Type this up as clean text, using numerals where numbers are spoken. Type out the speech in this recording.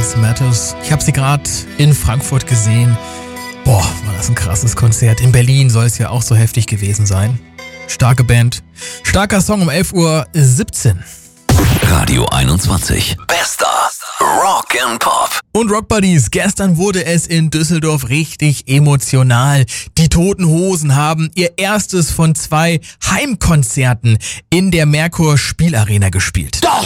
Else Matters. Ich habe sie gerade in Frankfurt gesehen. Boah, war das ein krasses Konzert. In Berlin soll es ja auch so heftig gewesen sein. Starke Band. Starker Song um 11:17 Uhr. Radio 21. Bester Rock and Pop. Und Rock Buddies, gestern wurde es in Düsseldorf richtig emotional. Die Toten Hosen haben ihr erstes von 2 Heimkonzerten in der Merkur Spielarena gespielt.